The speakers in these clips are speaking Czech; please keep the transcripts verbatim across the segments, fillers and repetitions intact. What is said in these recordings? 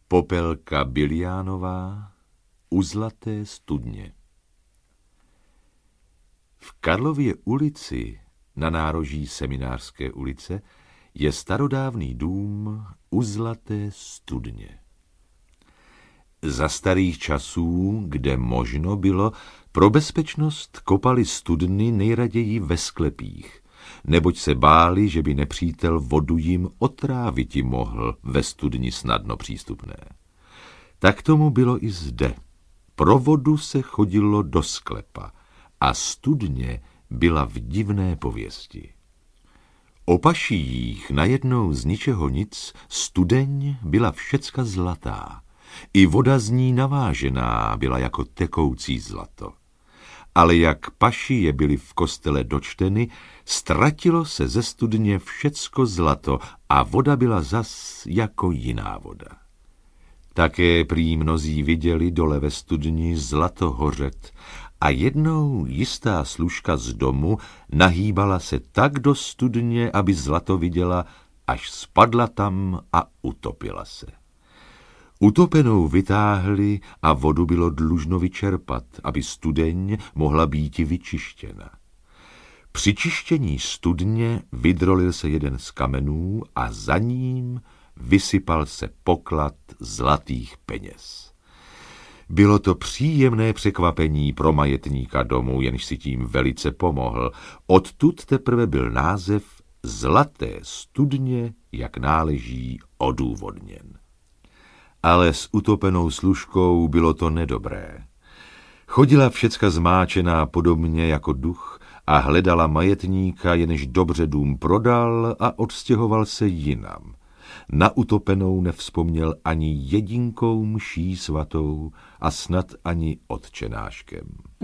Popelka Biliánová u Zlaté studně. V Karlově ulici na nároží Seminářské ulice je starodávný dům u Zlaté studně. Za starých časů, kde možno bylo, pro bezpečnost kopali studny nejraději ve sklepích, neboť se báli, že by nepřítel vodu jim otráviti mohl ve studni snadno přístupné. Tak tomu bylo i zde. Pro vodu se chodilo do sklepa a studně byla v divné pověsti. O pašijích najednou z ničeho nic studeň byla všecka zlatá. I voda z ní navážená byla jako tekoucí zlato. Ale jak pašije byly v kostele dočteny, ztratilo se ze studně všecko zlato a voda byla zas jako jiná voda. Také prý mnozí viděli dole ve studni zlato hořet a jednou jistá služka z domu nahýbala se tak do studně, aby zlato viděla, až spadla tam a utopila se. Utopenou vytáhli a vodu bylo dlužno vyčerpat, aby studeň mohla býti vyčištěna. Při čištění studně vydrolil se jeden z kamenů a za ním vysypal se poklad zlatých peněz. Bylo to příjemné překvapení pro majetníka domu, jenž si tím velice pomohl. Odtud teprve byl název Zlaté studně, jak náleží, odůvodněn. Ale s utopenou služkou bylo to nedobré. Chodila všecka zmáčená podobně jako duch a hledala majetníka, jenž dobře dům prodal a odstěhoval se jinam. Na utopenou nevzpomněl ani jedinkou mší svatou a snad ani otčenáškem.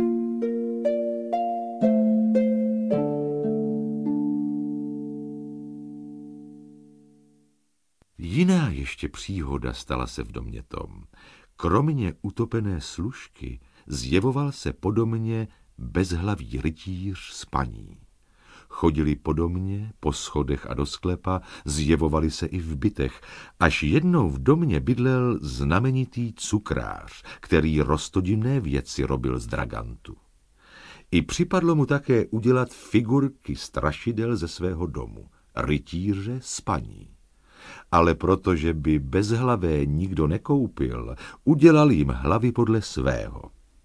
Jiná ještě příhoda stala se v domě tom. Kromě utopené služky zjevoval se po domě bezhlavý rytíř s paní. Chodili po domě, po schodech a do sklepa, zjevovali se i v bytech, až jednou v domě bydlel znamenitý cukrář, který roztodimné věci robil z dragantu. I připadlo mu také udělat figurky strašidel ze svého domu, rytíře s paní. Ale protože by bezhlavé nikdo nekoupil, udělal jim hlavy podle svého.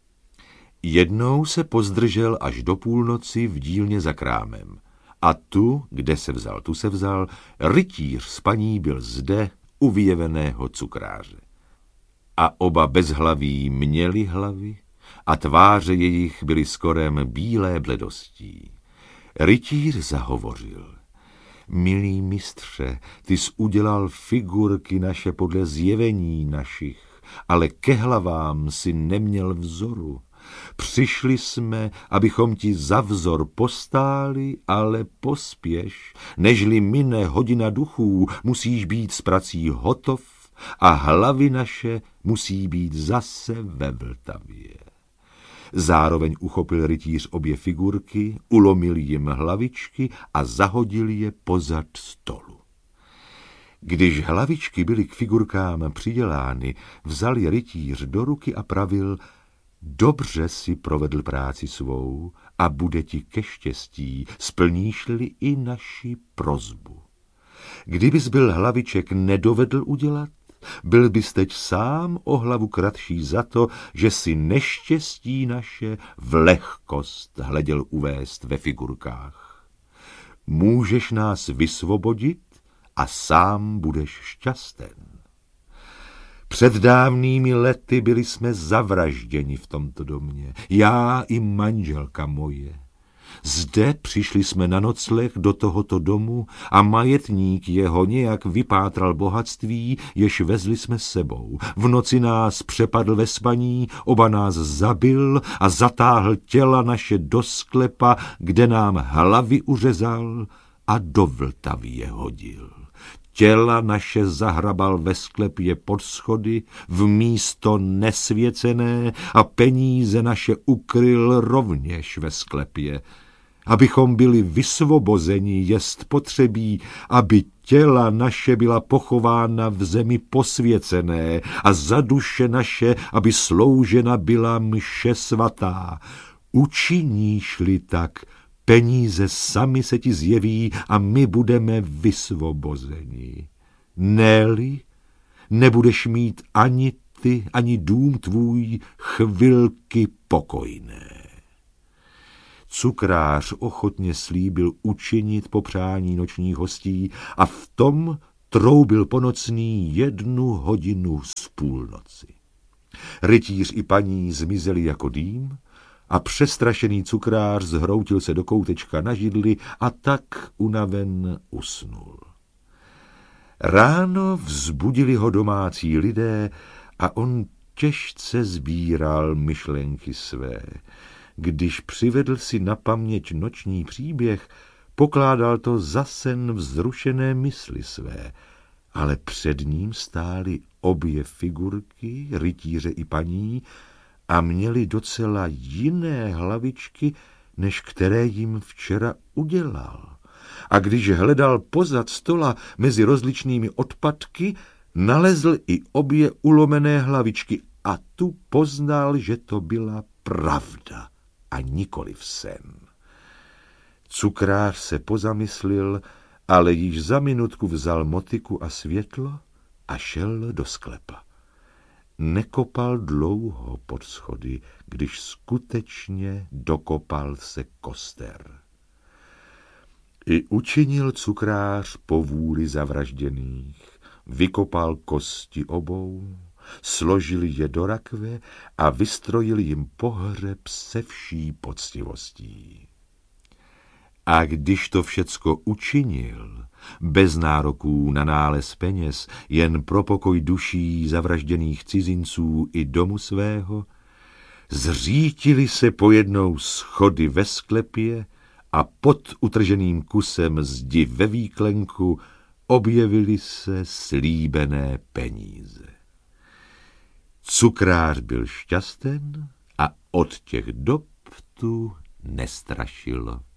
Jednou se pozdržel až do půlnoci v dílně za krámem. A tu, kde se vzal, tu se vzal, rytíř s paní byl zde u vyjeveného cukráře. A oba bezhlaví měli hlavy a tváře jejich byly skorem bílé bledostí. Rytíř zahovořil. Milý mistře, ty jsi udělal figurky naše podle zjevení našich, ale ke hlavám si neměl vzoru. Přišli jsme, abychom ti za vzor postáli, ale pospěš, nežli mine hodina duchů, musíš být s prací hotov a hlavy naše musí být zase ve Vltavě. Zároveň uchopil rytíř obě figurky, ulomil jim hlavičky a zahodil je pozad stolu. Když hlavičky byly k figurkám přidělány, vzal je rytíř do ruky a pravil: dobře si provedl práci svou a bude ti ke štěstí, splníš-li i naši prosbu. Kdybys byl hlaviček nedovedl udělat, byl bys teď sám o hlavu kratší za to, že si neštěstí naše v lehkost hleděl uvést ve figurkách. Můžeš nás vysvobodit a sám budeš šťasten. Před dávnými lety byli jsme zavražděni v tomto domě, já i manželka moje. Zde přišli jsme na nocleh do tohoto domu a majetník jeho nějak vypátral bohatství, jež vezli jsme s sebou. V noci nás přepadl ve spaní, oba nás zabil a zatáhl těla naše do sklepa, kde nám hlavy uřezal a do Vltavy je hodil. Těla naše zahrabal ve sklepě pod schody, v místo nesvěcené a peníze naše ukryl rovněž ve sklepě. abychom byli vysvobozeni, jest potřebí, aby těla naše byla pochována v zemi posvěcené a za duše naše, aby sloužena byla mše svatá. Učiníš-li tak, peníze sami se ti zjeví a my budeme vysvobozeni. Ne-li, nebudeš mít ani ty, ani dům tvůj chvilky pokojné. Cukrář ochotně slíbil učinit popřání nočních hostí a v tom troubil ponocný jednu hodinu z půlnoci. Rytíř i paní zmizeli jako dým a přestrašený cukrář zhroutil se do koutečka na židli a tak unaven usnul. Ráno vzbudili ho domácí lidé a on těžce sbíral myšlenky své. Když přivedl si na paměť noční příběh, pokládal to za sen vzrušené mysli své, ale před ním stály obě figurky, rytíře i paní, a měli docela jiné hlavičky, než které jim včera udělal. A když hledal pozad stola mezi rozličnými odpadky, nalezl i obě ulomené hlavičky a tu poznal, že to byla pravda a nikoliv sen. Cukrář se pozamyslil, ale již za minutku vzal motyku a světlo a šel do sklepa. Nekopal dlouho pod schody, když skutečně dokopal se koster. I učinil cukrář po vůli zavražděných, vykopal kosti obou, složil je do rakve a vystrojil jim pohřeb se vší poctivostí. A když to všecko učinil, bez nároků na nález peněz, jen pro pokoj duší zavražděných cizinců i domu svého, zřítili se pojednou schody ve sklepě a pod utrženým kusem zdi ve výklenku objevily se slíbené peníze. Cukrář byl šťasten a od těch dob tu nestrašilo.